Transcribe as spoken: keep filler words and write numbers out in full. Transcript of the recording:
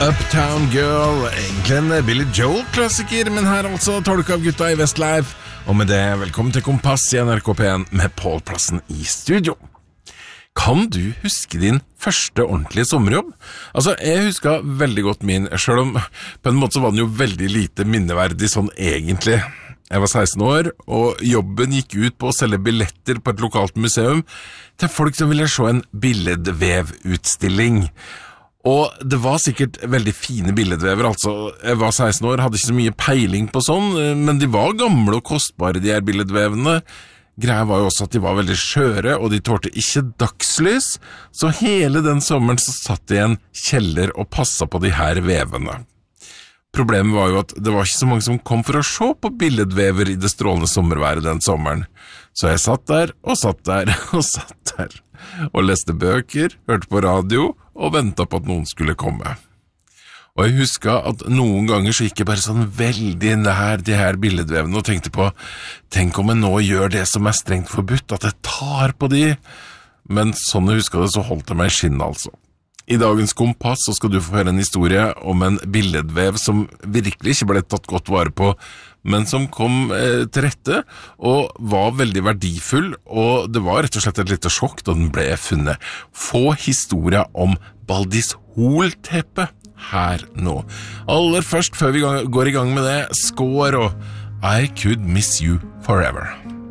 Uptown Girl, egentlig en Billy Joel-klassiker, men her altså tolka av gutta i Westlife. Og med det, velkommen til Kompass i N R K P en med Pål Plassen i studio. Kan du huske din første ordentlige sommerjobb? Altså, jeg husker veldig godt min, selv om på en måte så var den jo veldig lite minneverdig sånn egentlig. Jeg var seksten år, og jobben gikk ut på å selge billetter på et lokalt museum til folk som ville se en billedvevutstilling. Og det var sikkert veldig fine billedvever, altså. Jeg var seksten år, hadde ikke så mye peiling på sånn, men de var gamle og kostbare, de her billedvevene. Greia var jo også at de var veldig skjøre, og de tålte ikke dagslys, så hele den sommeren så satt jeg i en kjeller og passet på de her vevene. Problemet var jo at det var ikke så mange som kom for å se på billedvever i det strålende sommerværet den sommeren. Så jeg satt der, og satt der, og satt der, og leste bøker, hørte på radio, og ventet på at noen skulle komme. Og jeg husker at noen ganger så gikk jeg bare sånn veldig nær de her billedvevene og tenkte på, tenk om jeg nå gjør det som er strengt forbudt, at jeg tar på de. Men sånn jeg husker det, så holdt jeg meg i skinn altså. I dagens Kompass så skal du få høre en historie om en billedvev som virkelig ikke ble tatt godt vare på, men som kom eh, til rette og var veldig verdifull, og det var rett og slett et lite sjokk da den ble funnet. Få historier om Baldis Hol-teppe her nå. Aller først, før vi går i gang med det, Score og I Could Miss You Forever.